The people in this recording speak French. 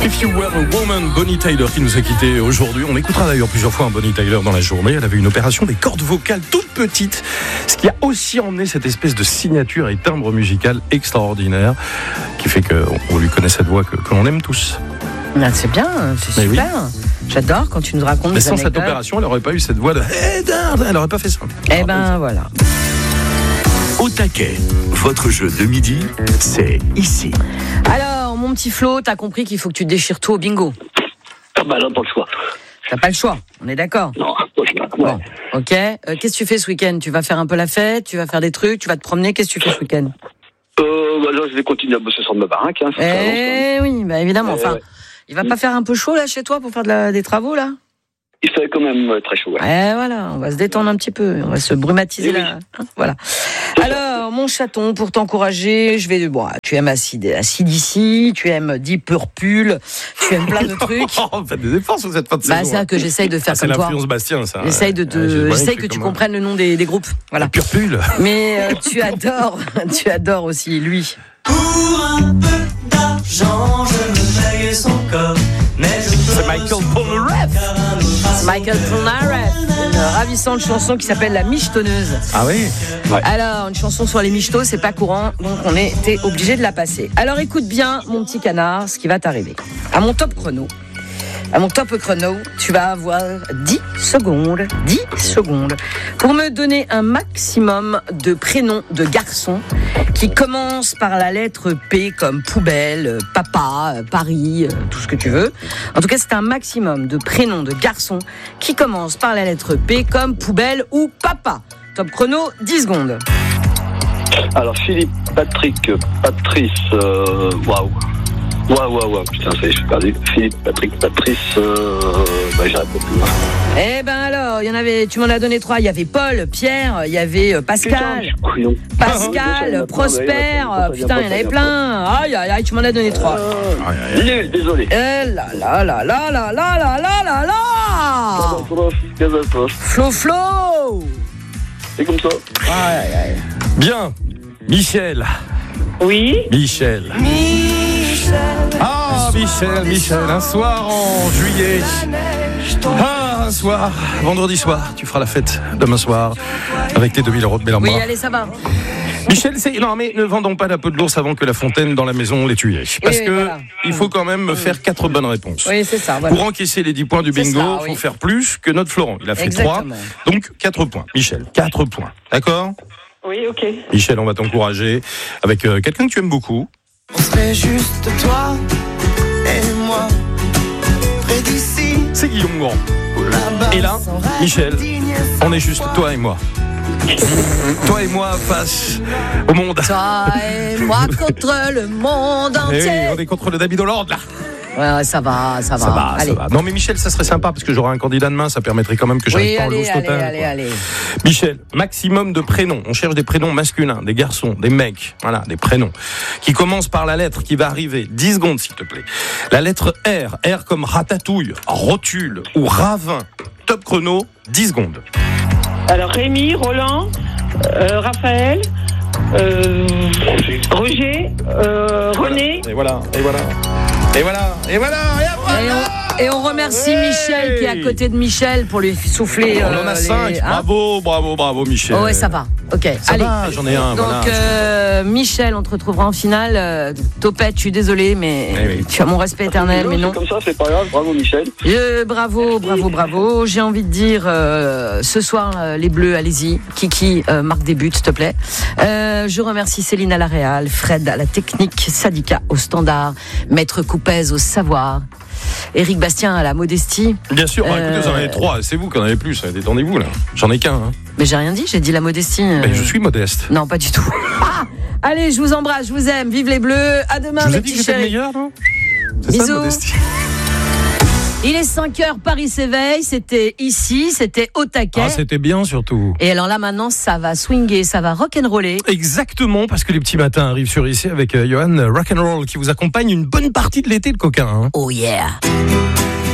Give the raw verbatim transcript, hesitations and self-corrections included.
If You Were a Woman, Bonnie Tyler qui nous a quittés aujourd'hui. On écoutera d'ailleurs plusieurs fois un Bonnie Tyler dans la journée. Elle avait une opération des cordes vocales toutes petites, ce qui a aussi emmené cette espèce de signature et timbre musical extraordinaire qui fait qu'on lui connaît cette voix que, que l'on aime tous. Ah, c'est bien, c'est Mais super. Oui. J'adore quand tu nous racontes. Mais des sans cette anecdotes. opération, elle n'aurait pas eu cette voix de. Elle n'aurait pas fait ça. Eh ben voilà. Au taquet, votre jeu de midi, c'est ici. Alors, mon petit Flo, t'as compris qu'il faut que tu te déchires tout au bingo. Ah bah là, pas le choix. T'as pas le choix, on est d'accord. Non, pas le choix. Ouais. Bon, ok. Euh, qu'est-ce que tu fais ce week-end? Tu vas faire un peu la fête, tu vas faire des trucs, tu vas te promener, qu'est-ce que tu fais ce week-end? Euh, bah là, je vais continuer à bosser sur ma baraque. Hein, Eh oui, bah évidemment. Enfin, ouais. Il va pas faire un peu chaud là chez toi pour faire de la, des travaux là? Il fait quand même très chaud. Ouais. Eh voilà, on va se détendre un petit peu, on va se brumatiser Oui, là. Hein, voilà. Alors, mon chaton, pour t'encourager, je vais. Bon, tu aimes Acid, Acid ici, tu aimes Deep Purple, tu aimes plein de trucs. Faites des efforts sur cette fin de Bah, saison. c'est ça que j'essaye de faire Ah, c'est comme toi. l'influence Bastien, ça. J'essaye de te, Ouais, j'ai j'essaye cru que tu comme un- comprennes le nom des, des groupes. Voilà. Pure pull. Mais euh, tu adores, tu adores aussi lui. Pour un peu d'argent, je me paye son corps. Mais je C'est Michael Polnareff. Michael Polnareff, une ravissante chanson qui s'appelle La Michetonneuse. Ah oui. Alors, une chanson sur les michetots, c'est pas courant, donc on était obligé de la passer. Alors écoute bien, mon petit canard, ce qui va t'arriver. À mon top chrono, à mon top chrono, tu vas avoir dix secondes, dix secondes, pour me donner un maximum de prénoms de garçons qui commencent par la lettre P comme poubelle, papa, Paris, tout ce que tu veux. En tout cas, c'est un maximum de prénoms de garçons qui commencent par la lettre P comme poubelle ou papa. Top chrono, dix secondes. Alors, Philippe, Patrick, Patrice, euh, waouh. Waouh, waouh, waouh, putain, ça y est, je suis perdu. Philippe, Patrick, Patrice, euh, bah, j'arrive pas plus loin. Eh ben alors, il y en avait, tu m'en as donné trois. Il y avait Paul, Pierre, il y avait euh, Pascal, Putain, je suis couillon. Pascal, Prosper. euh, Putain, il y en avait plein. Aïe, aïe, aïe, tu m'en as donné trois. Nul, désolé. Eh là là là là là là là là là là. Catastrophe, catastrophe. Flo Flo. C'est comme ça. Aïe aïe aïe. Bien. Michel. Oui. Michel. Ah, Michel, Michel, un soir en juillet. Ah, un soir, vendredi soir, tu feras la fête demain soir avec tes deux mille euros de Bellambra. Oui, allez, ça va. Michel, c'est. Non, mais ne vendons pas la peau de l'ours avant que la fontaine dans la maison l'ait tué. Parce oui, que voilà. il faut quand même faire quatre bonnes réponses. Oui, c'est ça. Voilà. Pour encaisser les dix points du C'est bingo, ça, il faut oui. faire plus que notre Florent. Il a fait trois. Exactement. Donc, quatre points. Michel, quatre points. D'accord? Oui, ok. Michel, on va t'encourager avec euh, quelqu'un que tu aimes beaucoup. On serait juste toi et moi, près d'ici, C'est Guillaume Grand. là-bas. Et là, sans rêve, Michel, digne et on est juste toi et moi. Toi et moi face au monde. Toi et moi contre le monde Eh oui, entier. on est contre le David Hollande là. Ouais, ça va, ça va. Ça va, allez. ça va. Non mais Michel, ça serait sympa parce que j'aurais un candidat demain, ça permettrait quand même que j'arrive Oui, pas en allez, loose allez, totale. allez, quoi. allez. Michel, maximum de prénoms. On cherche des prénoms masculins, des garçons, des mecs. Voilà, des prénoms. Qui commencent par la lettre qui va arriver. dix secondes, s'il te plaît. La lettre R. R comme ratatouille, rotule ou ravin. Top chrono, dix secondes. Alors, Rémi, Roland, euh, Raphaël, euh, Roger, euh, René. Et voilà, et voilà. Et voilà, et voilà, et après, Et on, et on remercie Ouais. Michel qui est à côté de Michel pour lui souffler. on en euh, a les- cinq. hein. Bravo, bravo, bravo, Michel. Oh ouais, ça va. Ok, Ça allez. va, j'en ai un, Donc, voilà. euh, Michel, on te retrouvera en finale. Euh, Topette, je suis désolée, mais Eh oui. tu as mon respect éternel, mais non. C'est comme ça, c'est pas grave. Bravo, Michel. Euh, bravo, bravo, bravo. J'ai envie de dire, euh, ce soir, euh, les Bleus, allez-y. Kiki, euh, marque des buts, s'il te plaît. Euh, je remercie Céline à la Réal, Fred à la technique, Sadika au standard, Maître Coupez au savoir, Éric Bastien à la modestie. Bien sûr, bah, écoutez, vous en Euh, avez trois, c'est vous qui en avez plus, détendez-vous là. J'en ai qu'un. Hein. Mais j'ai rien dit, j'ai dit la modestie. euh. Mais je suis modeste. Non, pas du tout. Ah, allez, je vous embrasse, je vous aime. Vive les Bleus. À demain, Je vous mes ai dit que petits j'étais le chéris. meilleur, non? C'est ça, Bisous. modestie. Il est cinq heures, Paris s'éveille. C'était ici, c'était au taquet. Ah, c'était bien surtout. Et alors là, maintenant, ça va swinguer, ça va rock'n'roller. Exactement, parce que les petits matins arrivent sur ici avec euh, Johan Rock'n'Roll qui vous accompagne une bonne partie de l'été, le coquin. Hein. Oh yeah.